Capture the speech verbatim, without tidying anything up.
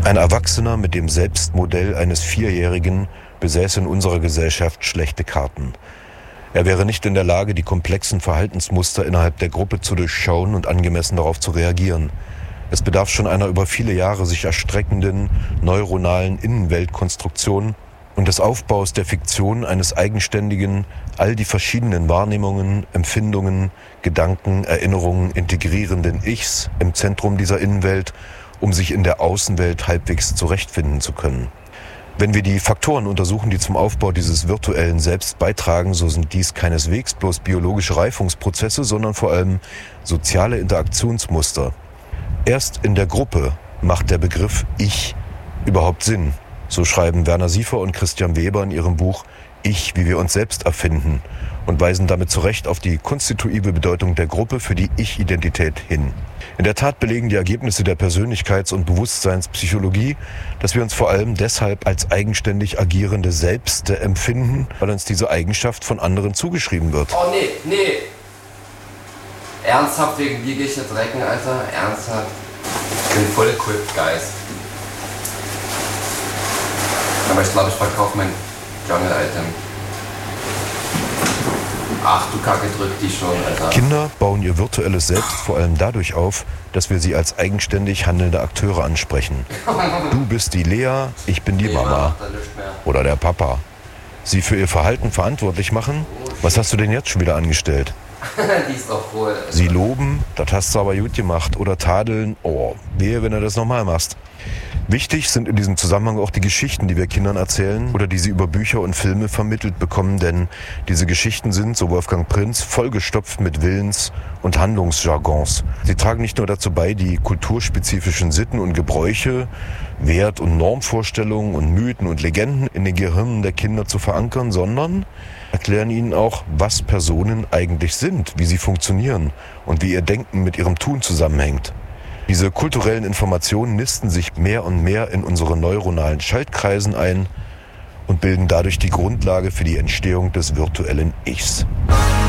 Ein Erwachsener mit dem Selbstmodell eines Vierjährigen besäße in unserer Gesellschaft schlechte Karten. Er wäre nicht in der Lage, die komplexen Verhaltensmuster innerhalb der Gruppe zu durchschauen und angemessen darauf zu reagieren. Es bedarf schon einer über viele Jahre sich erstreckenden neuronalen Innenweltkonstruktion und des Aufbaus der Fiktion eines eigenständigen, all die verschiedenen Wahrnehmungen, Empfindungen, Gedanken, Erinnerungen integrierenden Ichs im Zentrum dieser Innenwelt, um sich in der Außenwelt halbwegs zurechtfinden zu können. Wenn wir die Faktoren untersuchen, die zum Aufbau dieses virtuellen Selbst beitragen, so sind dies keineswegs bloß biologische Reifungsprozesse, sondern vor allem soziale Interaktionsmuster. Erst in der Gruppe macht der Begriff Ich überhaupt Sinn. So schreiben Werner Siefer und Christian Weber in ihrem Buch Ich, wie wir uns selbst erfinden und weisen damit zu Recht auf die konstitutive Bedeutung der Gruppe für die Ich-Identität hin. In der Tat belegen die Ergebnisse der Persönlichkeits- und Bewusstseinspsychologie, dass wir uns vor allem deshalb als eigenständig agierende Selbste empfinden, weil uns diese Eigenschaft von anderen zugeschrieben wird. Oh nee, nee. Ernsthaft, wegen dir gehe ich jetzt recken, Alter? Ernsthaft? Ich bin voll equipped, Guys. Aber ich glaube, ich verkaufe mein Jungle-Item. Ach du Kacke, drück die schon, Alter. Kinder bauen ihr virtuelles Selbst vor allem dadurch auf, dass wir sie als eigenständig handelnde Akteure ansprechen. Du bist die Lea, ich bin die Nee, Mama. Mann, Oder der Papa. Sie für ihr Verhalten verantwortlich machen? Was hast du denn jetzt schon wieder angestellt? Die ist doch wohl. Alter. Sie loben, das hast du aber gut gemacht. Oder tadeln, oh, wehe, wenn du das nochmal machst. Wichtig sind in diesem Zusammenhang auch die Geschichten, die wir Kindern erzählen oder die sie über Bücher und Filme vermittelt bekommen, denn diese Geschichten sind, so Wolfgang Prinz, vollgestopft mit Willens- und Handlungsjargons. Sie tragen nicht nur dazu bei, die kulturspezifischen Sitten und Gebräuche, Wert- und Normvorstellungen und Mythen und Legenden in den Gehirnen der Kinder zu verankern, sondern erklären ihnen auch, was Personen eigentlich sind, wie sie funktionieren und wie ihr Denken mit ihrem Tun zusammenhängt. Diese kulturellen Informationen nisten sich mehr und mehr in unsere neuronalen Schaltkreisen ein und bilden dadurch die Grundlage für die Entstehung des virtuellen Ichs.